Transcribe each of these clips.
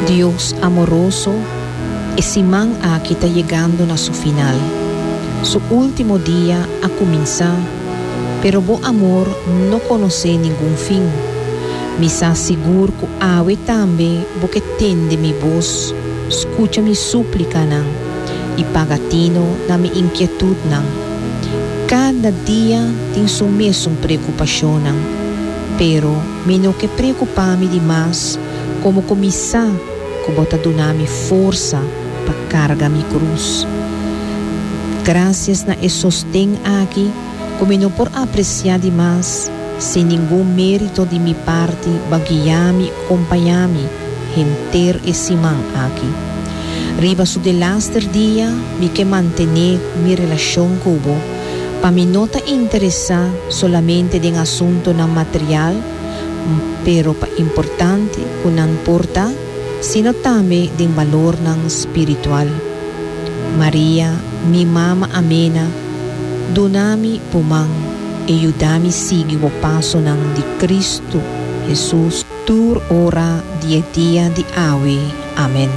Dios amoroso, esse man aqui está chegando na seu final. Seu último dia a começar, pero bom amor não conhece nenhum fim. Me sa seguro que awe também, porque tende mi voz, escuta mi súplica não, e pagatino na mi inquietude não. Cada dia tem sua mesma preocupação não, pero me não que preocupar-me demais, como começar que bota donar-me força para carregar mi cruz. Graças na e sostém aqui, como não por apreciar demais, sem nenhum mérito de minha parte, guiar-me, acompanhar-me, ter esse man aqui. Riba su de laster dia, me que manter minha relação com o para me não interessar solamente em assunto na material, pero pa importante que não importa, sino também de valor não espiritual. Maria, mi mama amena, donami pumang, e ayudami seguir o passo ng de Cristo Jesus, tur ora dia de awe. Amen.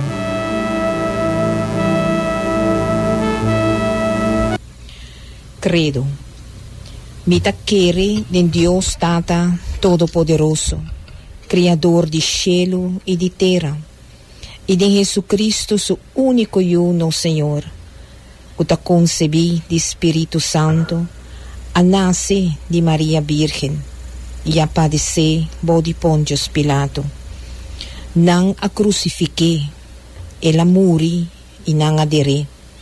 Credo. Mita quere de Deus Tata Todo-Poderoso, Criador de cielo e de terra, e de Jesucristo, seu único e uno Senhor, que ta concebi de Espírito Santo, a nasce de Maria Virgem, e a padecer bo de Pontius Pilato. Nang a crucifique, ela muri e nang adere.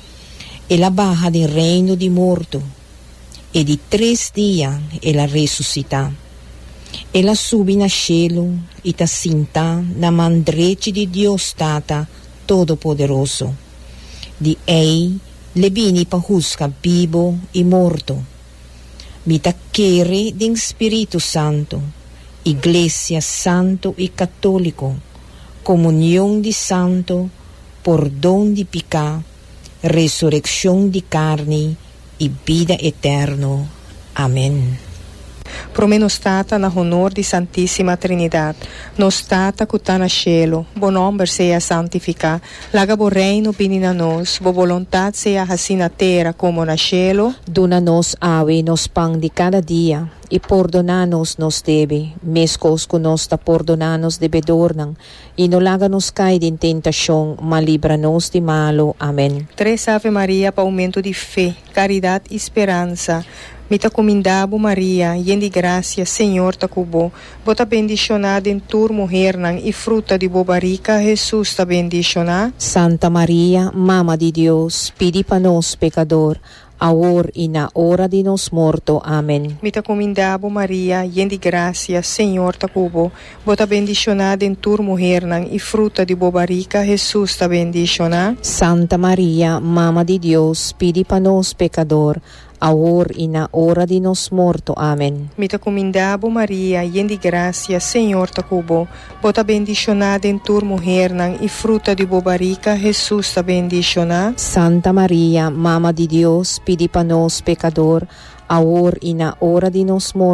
Ela baja del reino de morto, e de 3 dias ela ressuscita. Ela sube na cielo e ta sinta na mão direita de Deus Tata Todo-Poderoso. De ei le vini pa juzga vivo e morto. Mita quere de Espírito Santo, Iglesia Santo e Católico, comunhão de santo, perdão de pecado, ressurreição de carne e vida eterna. Amém. Promenos Tata na honor di Santissima Trinidad, nos Tata que tá na cielo, bo nome seja santificado, laga bo reino vini na nos, bo vontade seja assim na terra como na cielo. Dona-nos awe nos pão de cada dia, e perdona-nos nos debe, mescos que nos ta perdona-nos debedor nang, e no laga-nos cai de tentação, mas livra-nos de malo. Amém. 3 Ave Maria para aumento de fé, caridade e esperança. Mita comindabo Maria, yen de gracia, Senhor ta cubo, bota bendicionada em tur mulher nang e fruta de bobarica, Jesus ta bendicionada. Santa Maria, Mama de Deus, pedi para nós pecador, agora e na hora de nos morto. Amém. Mita comindabo Maria, yen de gracia, Senhor ta cubo, bota bendicionada em tur mulher nang e fruta de bobarica, Jesus ta bendicionada. Santa Maria, Mama de Deus, pedi para nós pecador, agora e na hora de nos morto. Amém. Mita comindabo Maria, yen de gracia, Senhor ta cubo, bota bendicionada em tur mulher nang e fruta de bobarica, Jesus ta bendicionada. Santa Maria, Mama de Deus, pedi para nós pecador, agora e na hora de nos morto.